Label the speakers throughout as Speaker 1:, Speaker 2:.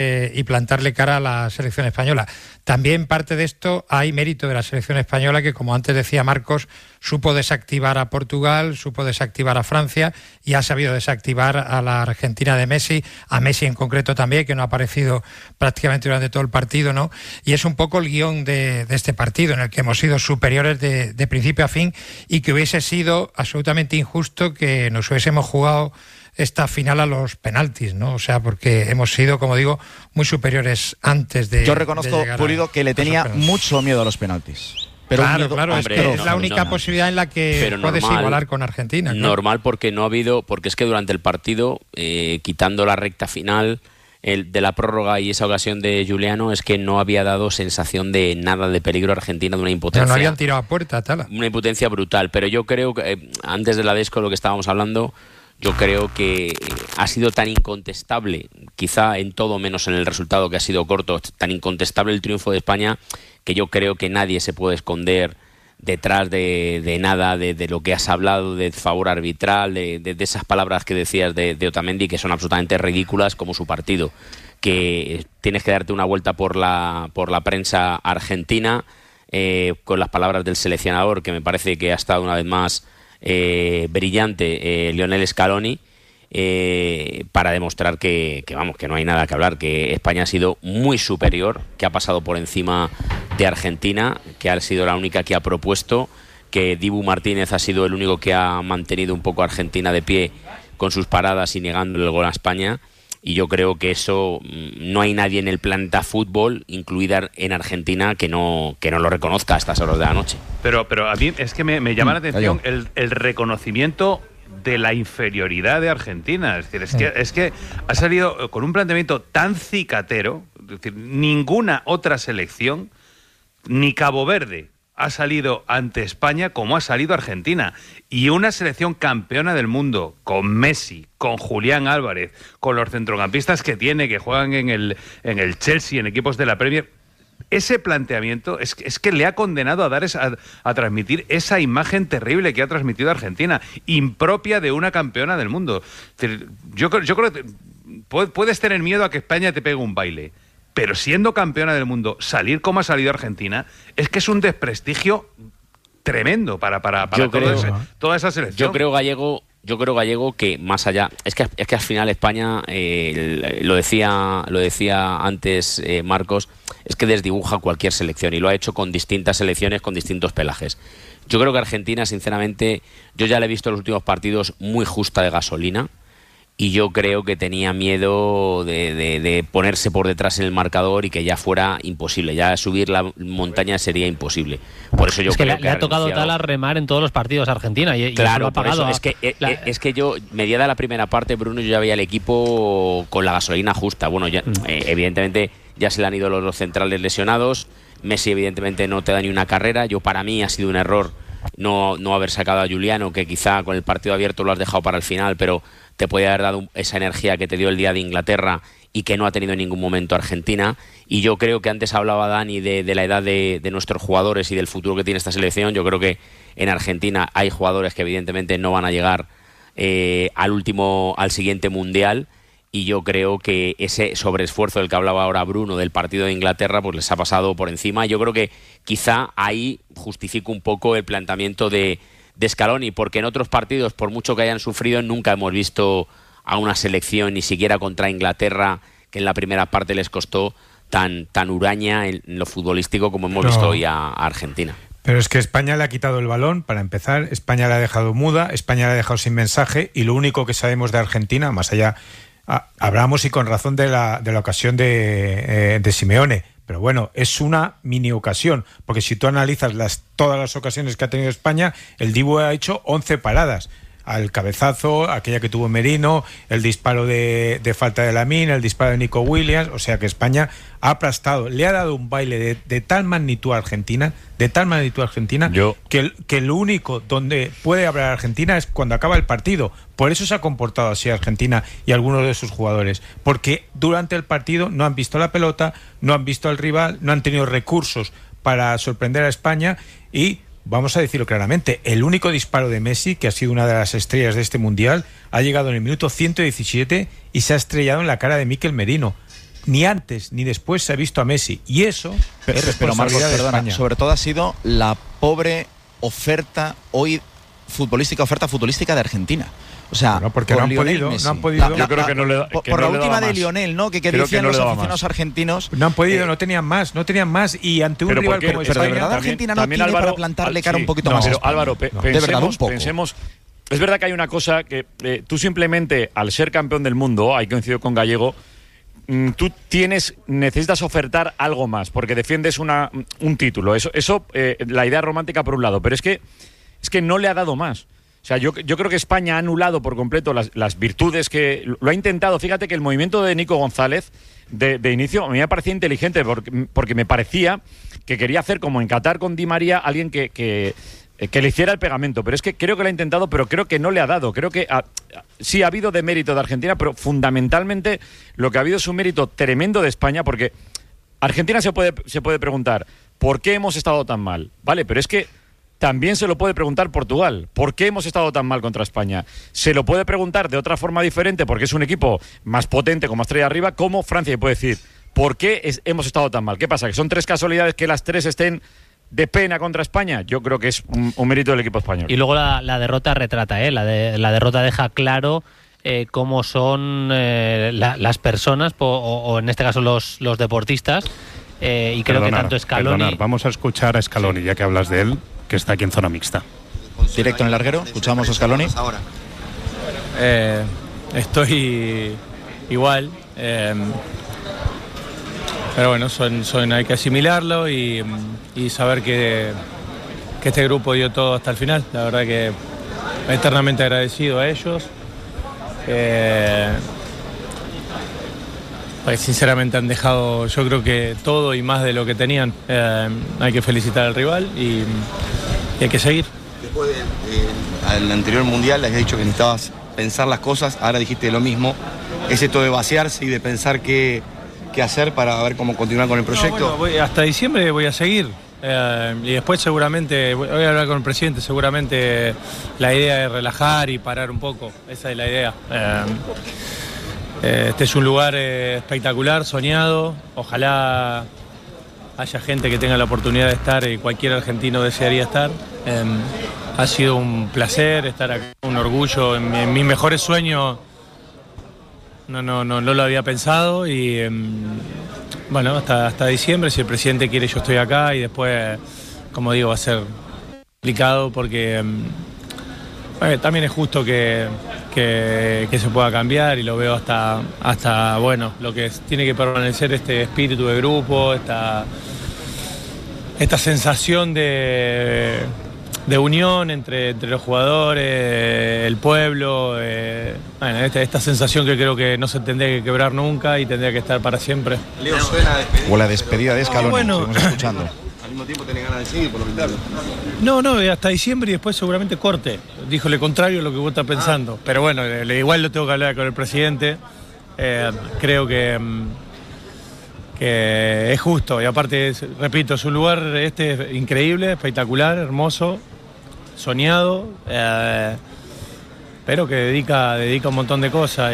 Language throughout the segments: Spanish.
Speaker 1: y plantarle cara a la selección española. También parte de esto hay mérito de la selección española que, como antes decía Marcos, supo desactivar a Portugal, supo desactivar a Francia y ha sabido desactivar a la Argentina de Messi, a Messi en concreto también, que no ha aparecido prácticamente durante todo el partido, ¿no? Y es un poco el guión de este partido, en el que hemos sido superiores de principio a fin y que hubiese sido absolutamente injusto que nos hubiésemos jugado esta final a los penaltis, ¿no? O sea, porque hemos sido, como digo, muy superiores antes de...
Speaker 2: Yo reconozco, Pulido, que le tenía mucho miedo a los penaltis. Pero
Speaker 1: claro, hombre, es que es la única posibilidad en la que puedes igualar con Argentina. Claro.
Speaker 3: Normal, porque no ha habido, porque es que durante el partido, quitando la recta final de la prórroga y esa ocasión de Giuliano, es que no había dado sensación de nada de peligro a Argentina, de una impotencia.
Speaker 1: Pero no habían tirado a puerta, Tala.
Speaker 3: Una impotencia brutal, pero yo creo que antes de la Desco, lo que estábamos hablando, yo creo que ha sido tan incontestable, quizá en todo menos en el resultado, que ha sido corto, tan incontestable el triunfo de España, que yo creo que nadie se puede esconder detrás de nada, de lo que has hablado, de favor arbitral, de esas palabras que decías de Otamendi, que son absolutamente ridículas, como su partido, que tienes que darte una vuelta por la prensa argentina, con las palabras del seleccionador, que me parece que ha estado una vez más brillante, Lionel Scaloni, para demostrar que no hay nada que hablar, que España ha sido muy superior, que ha pasado por encima de Argentina, que ha sido la única que ha propuesto, que Dibu Martínez ha sido el único que ha mantenido un poco a Argentina de pie con sus paradas y negándole el gol a España. Y yo creo que eso no hay nadie en el planeta fútbol, incluida en Argentina, que no lo reconozca a estas horas de la noche.
Speaker 4: Pero a mí es que me llama la atención el reconocimiento de la inferioridad de Argentina. Es decir, es que ha salido con un planteamiento tan cicatero. Es decir, ninguna otra selección, ni Cabo Verde, ha salido ante España como ha salido Argentina. Y una selección campeona del mundo, con Messi, con Julián Álvarez, con los centrocampistas que tiene, que juegan en el Chelsea, en equipos de la Premier, ese planteamiento es que le ha condenado a transmitir esa imagen terrible que ha transmitido Argentina, impropia de una campeona del mundo. Es decir, yo creo que puedes tener miedo a que España te pegue un baile, pero siendo campeona del mundo, salir como ha salido Argentina, es que es un desprestigio tremendo para toda esa selección.
Speaker 3: Yo creo, Gallego, que más allá, es que al final España, lo decía antes Marcos, es que desdibuja cualquier selección, y lo ha hecho con distintas selecciones, con distintos pelajes. Yo creo que Argentina, sinceramente, yo ya le he visto en los últimos partidos muy justa de gasolina, y yo creo que tenía miedo de ponerse por detrás en el marcador y que ya fuera imposible, ya subir la montaña sería imposible. Por eso yo creo que
Speaker 5: le ha tocado tal a remar en todos los partidos a Argentina, y
Speaker 3: claro,
Speaker 5: ha pagado.
Speaker 3: Es que yo, mediada la primera parte, Bruno, yo ya veía el equipo con la gasolina justa. Bueno, ya, evidentemente ya se le han ido los centrales lesionados. Messi evidentemente no te da ni una carrera. Para mí ha sido un error no haber sacado a Giuliano, que quizá con el partido abierto lo has dejado para el final, pero te puede haber dado esa energía que te dio el día de Inglaterra y que no ha tenido en ningún momento Argentina. Y yo creo que antes hablaba Dani de la edad de nuestros jugadores y del futuro que tiene esta selección. Yo creo que en Argentina hay jugadores que evidentemente no van a llegar al siguiente mundial, y yo creo que ese sobreesfuerzo del que hablaba ahora Bruno del partido de Inglaterra pues les ha pasado por encima. Yo creo que quizá ahí justifico un poco el planteamiento de Scaloni, porque en otros partidos, por mucho que hayan sufrido, nunca hemos visto a una selección, ni siquiera contra Inglaterra, que en la primera parte les costó, tan huraña en lo futbolístico como hemos visto hoy a Argentina.
Speaker 6: Pero es que España le ha quitado el balón, para empezar. España la ha dejado muda, España la ha dejado sin mensaje, y lo único que sabemos de Argentina, más allá, hablamos y con razón de la ocasión de Simeone, pero bueno, es una mini ocasión, porque si tú analizas todas las ocasiones que ha tenido España, el Dibu ha hecho 11 paradas. Al cabezazo, aquella que tuvo Merino, el disparo de falta de Lamine, el disparo de Nico Williams. O sea que España ha aplastado, le ha dado un baile de tal magnitud a Argentina, que lo único donde puede hablar Argentina es cuando acaba el partido. Por eso se ha comportado así Argentina y algunos de sus jugadores, porque durante el partido no han visto la pelota, no han visto al rival, no han tenido recursos para sorprender a España. Y vamos a decirlo claramente, el único disparo de Messi, que ha sido una de las estrellas de este Mundial, ha llegado en el minuto 117 y se ha estrellado en la cara de Mikel Merino. ni antes ni después se ha visto a Messi. Y eso
Speaker 2: pero Marcos, perdona, sobre todo ha sido la pobre oferta futbolística de Argentina. O sea,
Speaker 6: porque no han podido.
Speaker 7: Yo creo que no le
Speaker 2: por la última de Lionel, ¿no? Que decían los aficionados argentinos.
Speaker 6: No han podido, no tenían más. Y ante un rival como España.
Speaker 2: Pero de verdad Argentina no tiene para plantarle cara un poquito más.
Speaker 7: Pero Álvaro, pensemos. Es verdad que hay una cosa que tú simplemente, al ser campeón del mundo, ahí coincido con Gallego, tú necesitas ofertar algo más, porque defiendes un título. Eso la idea romántica por un lado, pero es que no le ha dado más. O sea, yo creo que España ha anulado por completo las virtudes que... Lo ha intentado. Fíjate que el movimiento de Nico González, de inicio, a mí me parecía inteligente, porque me parecía que quería hacer como en Qatar con Di María, alguien que le hiciera el pegamento. Pero es que creo que lo ha intentado, pero creo que no le ha dado. Creo que sí ha habido de mérito de Argentina, pero fundamentalmente lo que ha habido es un mérito tremendo de España, porque Argentina se puede preguntar ¿por qué hemos estado tan mal? Vale, pero es que también se lo puede preguntar Portugal. ¿Por qué hemos estado tan mal contra España? Se lo puede preguntar de otra forma diferente, porque es un equipo más potente, con más estrella arriba, como Francia. Y puede decir, ¿por qué hemos estado tan mal? ¿Qué pasa? ¿Que son 3 casualidades que las 3 estén de pena contra España? Yo creo que es un mérito del equipo español.
Speaker 5: Y luego la derrota retrata, la derrota deja claro cómo son las personas, o en este caso los deportistas. Y creo que tanto Scaloni...
Speaker 8: Vamos a escuchar a Scaloni, ya que hablas de él, que está aquí en zona mixta.
Speaker 2: Directo en el larguero, escuchamos a Scaloni.
Speaker 9: Estoy igual, pero bueno, hay que asimilarlo y saber que este grupo dio todo hasta el final. La verdad que eternamente agradecido a ellos. Pues sinceramente han dejado, yo creo que todo y más de lo que tenían. Hay que felicitar al rival y hay que seguir.
Speaker 10: Después del anterior mundial has dicho que necesitabas pensar las cosas, ahora dijiste lo mismo. Es esto de vaciarse y de pensar qué hacer para ver cómo continuar con el proyecto.
Speaker 9: Bueno, hasta diciembre voy a seguir. Y después seguramente, voy a hablar con el presidente, seguramente la idea es relajar y parar un poco. Esa es la idea. Este es un lugar espectacular, soñado. Ojalá haya gente que tenga la oportunidad de estar y cualquier argentino desearía estar. Ha sido un placer estar acá, un orgullo. En mis mejores sueños no lo había pensado y bueno, hasta diciembre, si el presidente quiere, yo estoy acá y después, como digo, va a ser complicado porque también es justo que se pueda cambiar y lo veo hasta bueno, lo que tiene que permanecer este espíritu de grupo, esta sensación de unión entre los jugadores, el pueblo, bueno, esta sensación que creo que no se tendría que quebrar nunca y tendría que estar para siempre.
Speaker 2: Leo, suena o la despedida de Scaloni, bueno, seguimos escuchando.
Speaker 10: Al mismo tiempo tenés ganas de seguir, por lo que tal.
Speaker 9: No, hasta diciembre y después seguramente corte. Dijo lo contrario a lo que vos estás pensando. Pero bueno, igual lo tengo que hablar con el presidente. Creo que es justo. Y aparte, repito, es un lugar increíble, espectacular, hermoso, soñado, pero que dedica un montón de cosas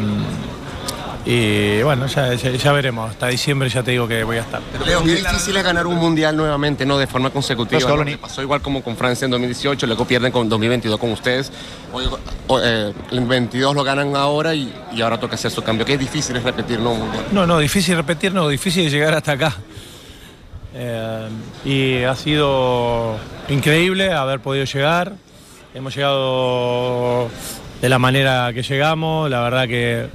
Speaker 9: y bueno, ya veremos. Hasta diciembre ya te digo que voy a estar.
Speaker 10: Pero Leo, qué difícil es ganar un mundial nuevamente, no de forma consecutiva. ¿No? Pasó igual como con Francia en 2018, luego pierden con 2022 con ustedes. En 22 lo ganan ahora y ahora toca hacer su cambio. Qué difícil es repetir, ¿no?
Speaker 9: No, difícil repetir, no, difícil llegar hasta acá. Y ha sido increíble haber podido llegar. Hemos llegado de la manera que llegamos, la verdad que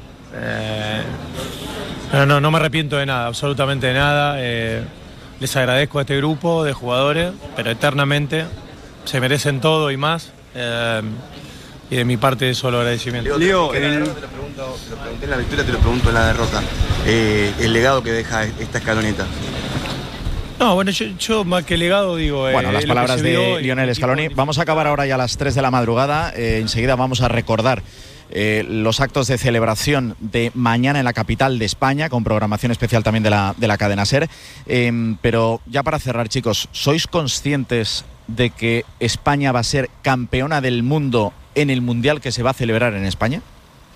Speaker 9: no me arrepiento de nada, absolutamente de nada. Les agradezco a este grupo de jugadores, pero eternamente se merecen todo y más. Y de mi parte solo agradecimiento.
Speaker 10: Leo, te lo pregunté en la victoria, te lo pregunto en la derrota. El legado que deja esta escaloneta.
Speaker 9: No, bueno, yo más que legado digo...
Speaker 2: Bueno, las palabras de Lionel Scaloni. Vamos a acabar ahora ya a las 3 de la madrugada. Enseguida vamos a recordar los actos de celebración de mañana en la capital de España, con programación especial también de la cadena SER. Pero ya para cerrar, chicos, ¿sois conscientes de que España va a ser campeona del mundo en el Mundial que se va a celebrar en España? O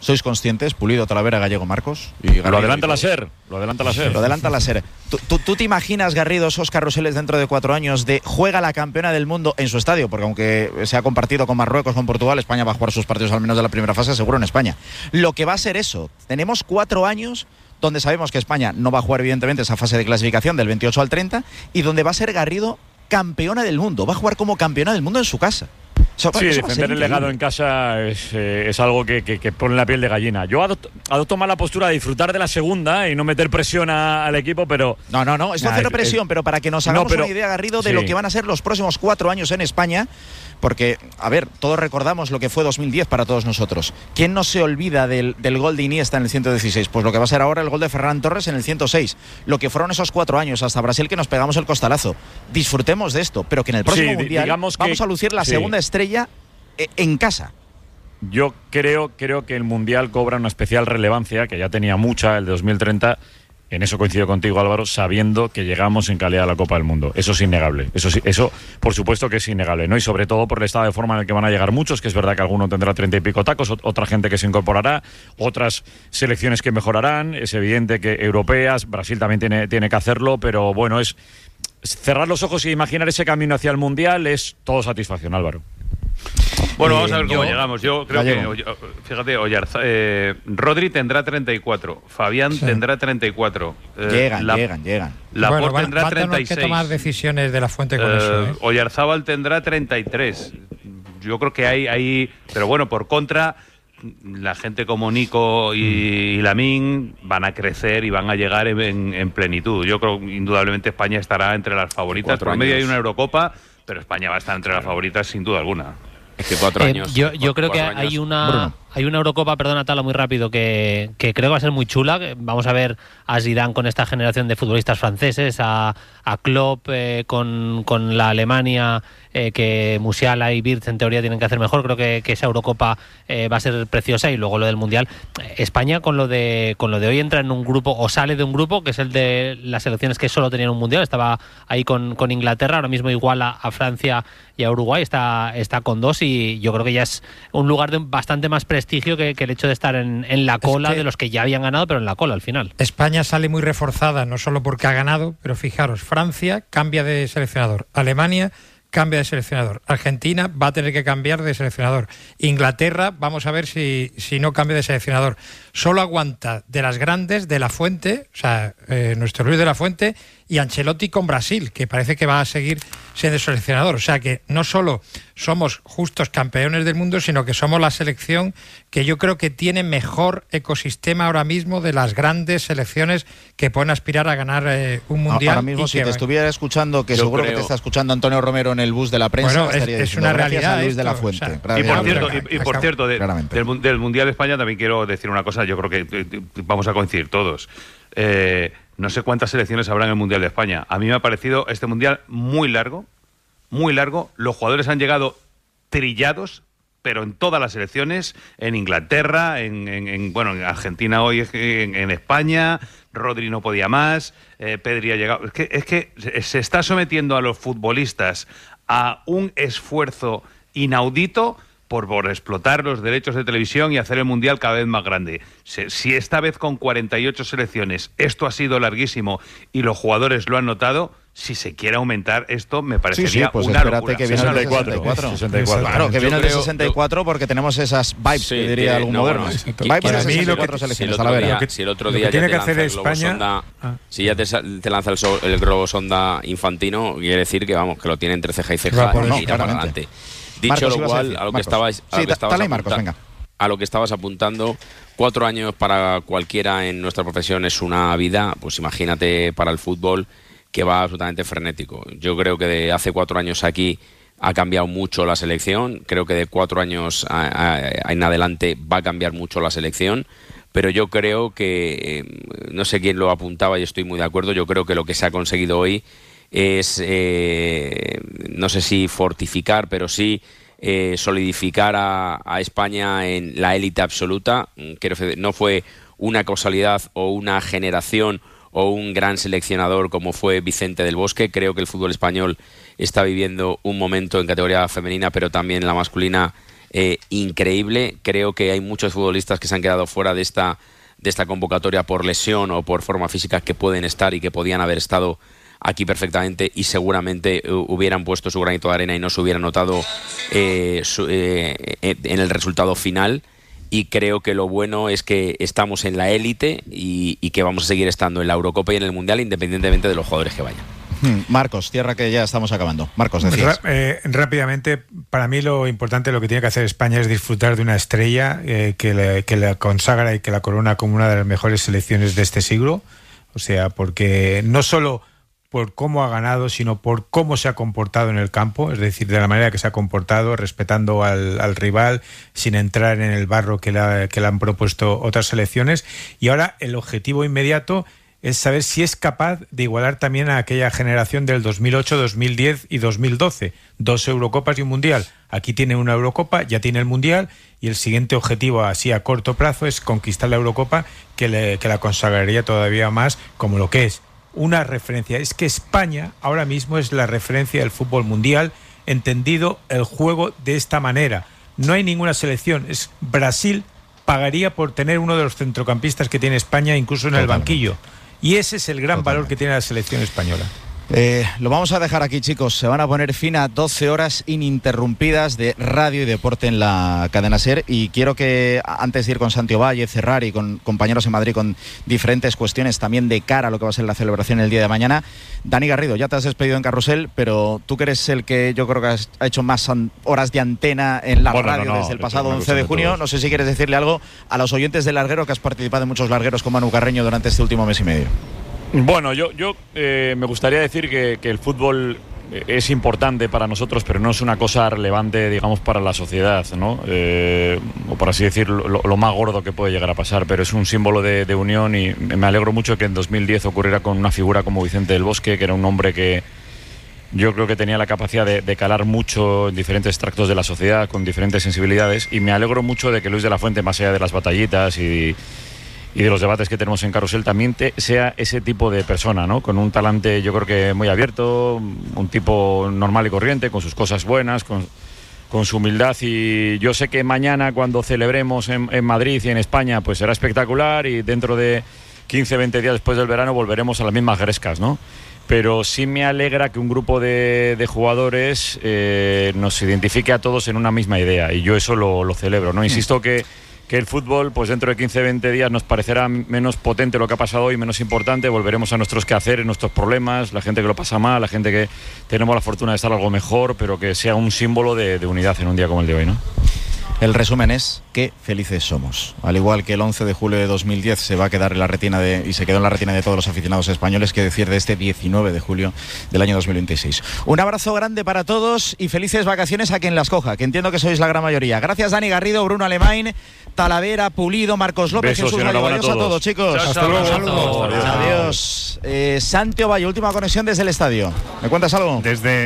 Speaker 2: ¿Sois conscientes? Pulido, Talavera, Gallego, Marcos. Y
Speaker 7: lo adelanta la SER. Lo adelanta la SER. ¿Tú te imaginas, Garrido, esos carruseles dentro de 4 años de juega la campeona del mundo en su estadio? Porque aunque se ha compartido con Marruecos, con Portugal, España va a jugar sus partidos al menos de la primera fase, seguro en España. Lo que va a ser eso. Tenemos 4 años donde sabemos que España no va a jugar evidentemente esa fase de clasificación del 28 al 30 y donde va a ser Garrido campeona del mundo. Va a jugar como campeona del mundo en su casa. Sí, defender el legado en casa es algo que pone la piel de gallina. Yo adopto más la postura de disfrutar de la segunda y no meter presión al equipo, pero...
Speaker 2: No, esto cero presión, pero para que nos hagamos una idea, Garrido, de lo que van a ser los próximos 4 años en España, porque, a ver, todos recordamos lo que fue 2010 para todos nosotros. ¿Quién no se olvida del gol de Iniesta en el 116? Pues lo que va a ser ahora el gol de Ferran Torres en el 106. Lo que fueron esos 4 años hasta Brasil que nos pegamos el costalazo. Disfrutemos de esto, pero que en el próximo Mundial vamos a lucir la segunda estrella en casa.
Speaker 7: Yo creo que el Mundial cobra una especial relevancia, que ya tenía mucha, el de 2030. En eso coincido contigo, Álvaro, sabiendo que llegamos en calidad a la Copa del Mundo. Eso es innegable. Eso por supuesto que es innegable, ¿no? Y sobre todo por el estado de forma en el que van a llegar muchos, que es verdad que alguno tendrá 30 y pico tacos, otra gente que se incorporará, otras selecciones que mejorarán. Es evidente que europeas, Brasil también tiene que hacerlo, pero bueno, es cerrar los ojos y imaginar ese camino hacia el Mundial es todo satisfacción, Álvaro.
Speaker 4: Bueno, vamos a ver cómo llegamos. Yo creo que, fíjate, Rodri tendrá 34, Fabián tendrá 34.
Speaker 2: Llegan.
Speaker 4: Laporte tendrá 36.
Speaker 1: Que tomar decisiones de la fuente con eso.
Speaker 4: Oyarzábal tendrá 33. Yo creo que hay pero bueno, por contra, la gente como Nico y Lamine van a crecer y van a llegar en plenitud. Yo creo que indudablemente España estará entre las favoritas. Por medio hay una Eurocopa, pero España va a estar entre las favoritas sin duda alguna.
Speaker 3: Es que 4 años.
Speaker 5: Yo creo que hay una Eurocopa, perdona Tala, muy rápido, que creo que va a ser muy chula. Vamos a ver a Zidane con esta generación de futbolistas franceses, a Klopp con la Alemania, que Musiala y Wirtz en teoría tienen que hacer mejor. Creo que esa Eurocopa va a ser preciosa. Y luego lo del Mundial. España con lo de hoy entra en un grupo o sale de un grupo que es el de las selecciones que solo tenían un Mundial. Estaba ahí con Inglaterra, ahora mismo igual a Francia y a Uruguay, está con 2, y yo creo que ya es un lugar de bastante más prestigio que el hecho de estar en la cola de los que ya habían ganado, pero en la cola al final.
Speaker 1: España sale muy reforzada, no solo porque ha ganado, pero fijaros, Francia cambia de seleccionador, Alemania cambia de seleccionador, Argentina va a tener que cambiar de seleccionador, Inglaterra, vamos a ver si no cambia de seleccionador. Solo aguanta de las grandes, de La Fuente, o sea, nuestro Luis de La Fuente, y Ancelotti con Brasil, que parece que va a seguir siendo seleccionador. O sea que no solo somos justos campeones del mundo, sino que somos la selección que yo creo que tiene mejor ecosistema ahora mismo de las grandes selecciones que pueden aspirar a ganar un mundial.
Speaker 2: Ahora mismo, si te estuviera escuchando, que seguro que te está escuchando Antonio Romero en el bus de la prensa,
Speaker 1: bueno, es una realidad.
Speaker 2: Luis de la Fuente.
Speaker 4: O sea, y por cierto, del Mundial de España también quiero decir una cosa, yo creo que vamos a coincidir todos. No sé cuántas selecciones habrá en el Mundial de España. A mí me ha parecido este Mundial muy largo. Los jugadores han llegado trillados, pero en todas las selecciones, en Inglaterra, en Argentina hoy, en España, Rodri no podía más, Pedri ha llegado. Es que se está sometiendo a los futbolistas a un esfuerzo inaudito por explotar los derechos de televisión y hacer el Mundial cada vez más grande. Si esta vez con 48 selecciones esto ha sido larguísimo y los jugadores lo han notado, si se quiere aumentar esto, me parecería
Speaker 2: pues
Speaker 4: una locura.
Speaker 2: Que viene 64. Claro, que viene el de 64 porque tenemos esas vibes, que diría algún moderno.
Speaker 3: Vibes de 64 selecciones a la vez. Si el otro día ya te lanza el globo sonda, si ya te lanza el globo sonda Infantino, quiere decir que vamos, que lo tiene entre ceja y ceja y irá para adelante. Dicho lo cual, a lo que estabas apuntando, 4 años para cualquiera en nuestra profesión es una vida, pues imagínate para el fútbol, que va absolutamente frenético. Yo creo que de hace 4 años aquí ha cambiado mucho la selección, creo que de 4 años en adelante va a cambiar mucho la selección, pero yo creo que, no sé quién lo apuntaba y estoy muy de acuerdo, yo creo que lo que se ha conseguido hoy es, no sé si fortificar, pero sí solidificar a España en la élite absoluta. Creo que no fue una causalidad o una generación o un gran seleccionador como fue Vicente del Bosque. Creo que el fútbol español está viviendo un momento en categoría femenina, pero también en la masculina increíble. Creo que hay muchos futbolistas que se han quedado fuera de esta convocatoria por lesión o por forma física que pueden estar y que podían haber estado aquí perfectamente y seguramente hubieran puesto su granito de arena y no se hubieran notado en el resultado final. Y creo que lo bueno es que estamos en la élite y que vamos a seguir estando en la Eurocopa y en el Mundial independientemente de los jugadores que vayan.
Speaker 2: Marcos, cierra que ya estamos acabando. Marcos, decías.
Speaker 6: Rápidamente, para mí lo importante, lo que tiene que hacer España es disfrutar de una estrella que la consagra y que la corona como una de las mejores selecciones de este siglo. O sea, porque no solo por cómo ha ganado, sino por cómo se ha comportado en el campo, es decir, de la manera que se ha comportado, respetando al rival, sin entrar en el barro que le han propuesto otras selecciones. Y ahora el objetivo inmediato es saber si es capaz de igualar también a aquella generación del 2008, 2010 y 2012. 2 Eurocopas y un Mundial. Aquí tiene una Eurocopa, ya tiene el Mundial, y el siguiente objetivo así a corto plazo es conquistar la Eurocopa, que la consagraría todavía más como lo que es una referencia. Es que España ahora mismo es la referencia del fútbol mundial, entendido el juego de esta manera. No hay ninguna selección. Brasil pagaría por tener uno de los centrocampistas que tiene España, incluso en el banquillo. Y ese es el gran valor que tiene la selección española.
Speaker 2: Lo vamos a dejar aquí, chicos. Se van a poner fin a 12 horas ininterrumpidas de radio y deporte en la cadena SER. Y quiero que, antes de ir con Santi Ovalle, cerrar y con compañeros en Madrid con diferentes cuestiones también de cara a lo que va a ser la celebración el día de mañana, Dani Garrido, ya te has despedido en Carrusel, pero tú que eres el que yo creo que ha hecho más horas de antena en la radio desde el pasado 11 de junio. No sé si quieres decirle algo a los oyentes del Larguero, que has participado en muchos largueros con Manu Carreño durante este último mes y medio.
Speaker 7: Bueno, yo me gustaría decir que el fútbol es importante para nosotros, pero no es una cosa relevante, digamos, para la sociedad, ¿no? O por así decir, lo más gordo que puede llegar a pasar, pero es un símbolo de unión, y me alegro mucho que en 2010 ocurriera con una figura como Vicente del Bosque, que era un hombre que yo creo que tenía la capacidad de calar mucho en diferentes tractos de la sociedad, con diferentes sensibilidades, y me alegro mucho de que Luis de la Fuente, más allá de las batallitas y de los debates que tenemos en Carrusel, también sea ese tipo de persona, ¿no? Con un talante, yo creo que muy abierto, un tipo normal y corriente, con sus cosas buenas, con su humildad. Y yo sé que mañana, cuando celebremos en Madrid y en España, pues será espectacular, y dentro de 15, 20 días después del verano volveremos a las mismas grescas, ¿no? Pero sí me alegra que un grupo de jugadores nos identifique a todos en una misma idea, y yo eso lo celebro, ¿no? Insisto que el fútbol, pues dentro de 15, 20 días nos parecerá menos potente lo que ha pasado hoy, menos importante. Volveremos a nuestros quehaceres, nuestros problemas, la gente que lo pasa mal, la gente que tenemos la fortuna de estar algo mejor, pero que sea un símbolo de unidad en un día como el de hoy, ¿no?
Speaker 2: El resumen es que felices somos. Al igual que el 11 de julio de 2010 se va a quedar en la retina y se quedó en la retina de todos los aficionados españoles, que decir de este 19 de julio del año 2026. Un abrazo grande para todos y felices vacaciones a quien las coja, que entiendo que sois la gran mayoría. Gracias, Dani Garrido, Bruno Alemán, Talavera, Pulido, Marcos López,
Speaker 7: Besos,
Speaker 2: Jesús Gallo. Adiós a todos, chicos.
Speaker 7: Hasta luego.
Speaker 2: Saludos. Adiós. Santi Ovalle, última conexión desde el estadio. ¿Me cuentas algo?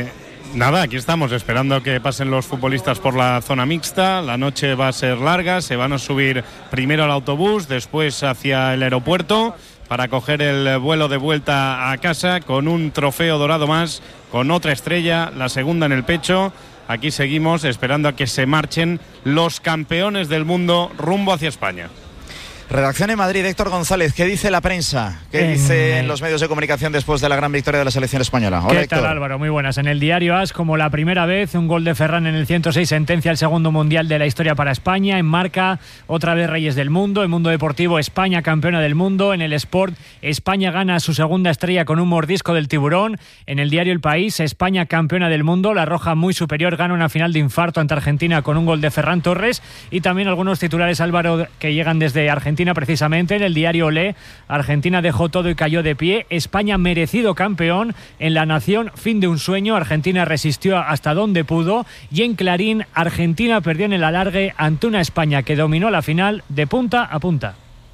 Speaker 8: Nada, aquí estamos esperando que pasen los futbolistas por la zona mixta. La noche va a ser larga, se van a subir primero al autobús, después hacia el aeropuerto para coger el vuelo de vuelta a casa con un trofeo dorado más, con otra estrella, la segunda en el pecho. Aquí seguimos esperando a que se marchen los campeones del mundo rumbo hacia España.
Speaker 2: Redacción en Madrid, Héctor González, ¿qué dice la prensa? ¿Qué dicen los medios de comunicación después de la gran victoria de la selección española? Hola,
Speaker 11: ¿qué tal,
Speaker 2: Héctor?
Speaker 11: Álvaro? Muy buenas. En el diario AS, como la primera vez, un gol de Ferran en el 106 sentencia el segundo mundial de la historia para España. En Marca, otra vez Reyes del Mundo. En Mundo Deportivo, España campeona del mundo. En el Sport, España gana su segunda estrella con un mordisco del tiburón. En el diario El País, España campeona del mundo. La Roja, muy superior, gana una final de infarto ante Argentina con un gol de Ferran Torres. Y también algunos titulares, Álvaro, que llegan desde Argentina precisamente. En el diario Olé, Argentina dejó todo y cayó de pie. España merecido campeón. En La Nación, fin de un sueño. Argentina resistió hasta donde pudo. Y en Clarín, Argentina perdió en el alargue ante una España que dominó la final de punta a punta.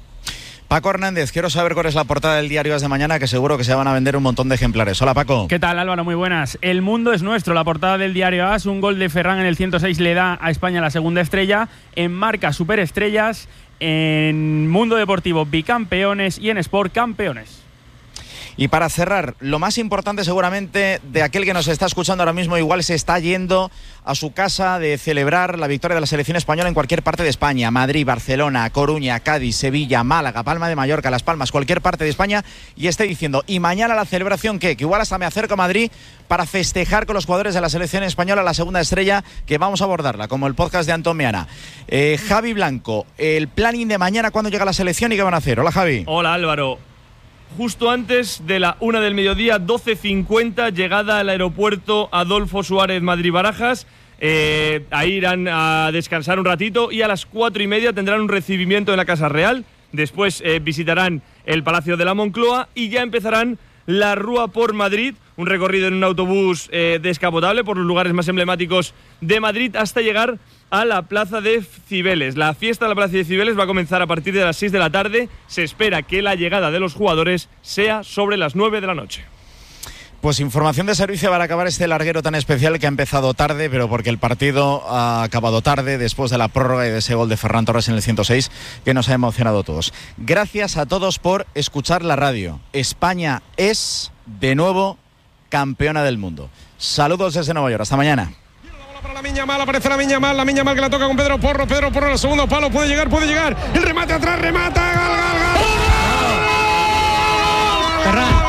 Speaker 2: Paco Hernández, quiero saber cuál es la portada del diario AS de mañana, que seguro que se van a vender un montón de ejemplares. Hola, Paco.
Speaker 12: ¿Qué tal, Álvaro? Muy buenas. El mundo es nuestro, la portada del diario AS. Un gol de Ferran en el 106 le da a España la segunda estrella. En Marca, superestrellas. En Mundo Deportivo, bicampeones. Y en Sport, campeones.
Speaker 2: Y para cerrar, lo más importante seguramente de aquel que nos está escuchando ahora mismo, igual se está yendo a su casa de celebrar la victoria de la selección española en cualquier parte de España, Madrid, Barcelona, Coruña, Cádiz, Sevilla, Málaga, Palma de Mallorca, Las Palmas, cualquier parte de España, y esté diciendo, ¿y mañana la celebración qué? Que igual hasta me acerco a Madrid para festejar con los jugadores de la selección española la segunda estrella, que vamos a abordarla, como el podcast de Antón Meana. Javi Blanco, el planning de mañana, ¿cuándo llega la selección y qué van a hacer? Hola, Javi.
Speaker 13: Hola, Álvaro. Justo antes de la 1 del mediodía, 12:50, llegada al aeropuerto Adolfo Suárez Madrid-Barajas. Ahí irán a descansar un ratito y a las 4:30 tendrán un recibimiento en la Casa Real. Después visitarán el Palacio de la Moncloa y ya empezarán la Rúa por Madrid, un recorrido en un autobús descapotable por los lugares más emblemáticos de Madrid hasta llegar a la Plaza de Cibeles. La fiesta de la Plaza de Cibeles va a comenzar a partir de las 6 de la tarde. Se espera que la llegada de los jugadores sea sobre las 9 de la noche.
Speaker 2: Pues información de servicio para acabar este larguero tan especial que ha empezado tarde, pero porque el partido ha acabado tarde después de la prórroga y de ese gol de Ferran Torres en el 106 que nos ha emocionado a todos. Gracias a todos por escuchar la radio. España es de nuevo campeona del mundo. Saludos desde Nueva York. Hasta mañana.
Speaker 14: Para Lamine Yamal, aparece Lamine Yamal que la toca con Pedro Porro en el segundo palo, puede llegar, el remate atrás, remata, gol.
Speaker 11: Ferran.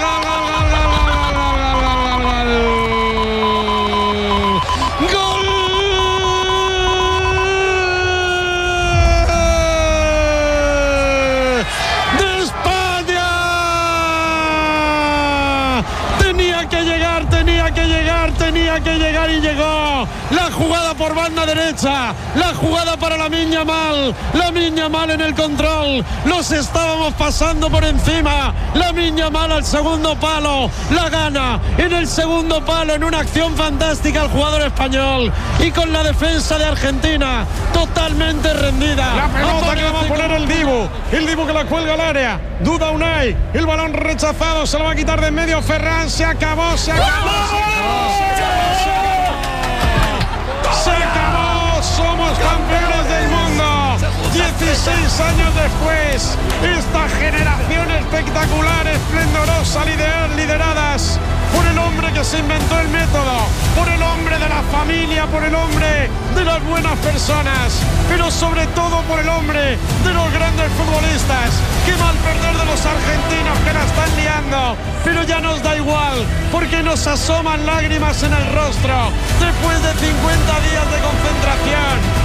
Speaker 14: Tenía que llegar y llegó. La jugada por banda derecha, la jugada para Lamine Yamal en el control. Los estábamos pasando por encima. Lamine Yamal al segundo palo, la gana en el segundo palo en una acción fantástica el jugador español y con la defensa de Argentina totalmente rendida. La pelota que va a poner el Dibu que la cuelga al área. Duda Unai, el balón rechazado, se lo va a quitar de en medio Ferran. Se acabó. Se acabó, somos campeones del mundo. 16 años después, esta generación espectacular, esplendorosa, lideradas por el hombre que se inventó el método, por el hombre de la familia, por el hombre de las buenas personas, pero sobre todo por el hombre de los grandes futbolistas. Qué mal perder de los argentinos que la están liando, pero ya nos da igual, porque nos asoman lágrimas en el rostro después de 50 días de concentración.